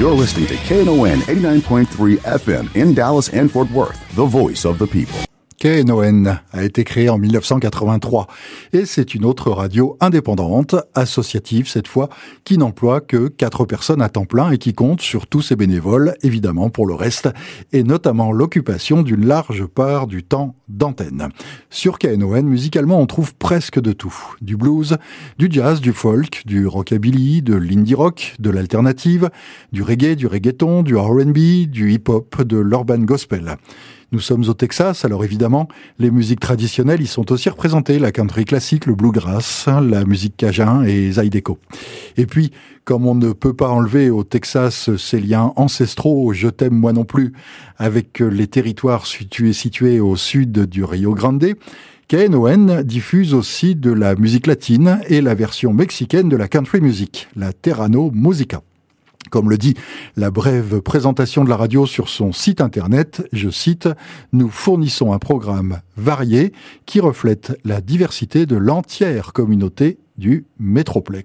You're listening to KNON 89.3 FM in Dallas and Fort Worth, the voice of the people. KNON a été créé en 1983 et c'est une autre radio indépendante, associative cette fois, qui n'emploie que 4 personnes à temps plein et qui compte sur tous ses bénévoles, évidemment pour le reste, et notamment l'occupation d'une large part du temps d'antenne. Sur KNON, musicalement, on trouve presque de tout. Du blues, du jazz, du folk, du rockabilly, de l'indie rock, de l'alternative, du reggae, du reggaeton, du R&B, du hip-hop, de l'urban gospel. Nous sommes au Texas, alors évidemment, les musiques traditionnelles y sont aussi représentées, la country classique, le bluegrass, la musique cajun et zydeco. Et puis, comme on ne peut pas enlever au Texas ses liens ancestraux, je t'aime moi non plus, avec les territoires situés au sud du Rio Grande, KNON diffuse aussi de la musique latine et la version mexicaine de la country music, la Terrano Musica. Comme le dit la brève présentation de la radio sur son site internet, je cite, « Nous fournissons un programme varié qui reflète la diversité de l'entière communauté du Métroplex ».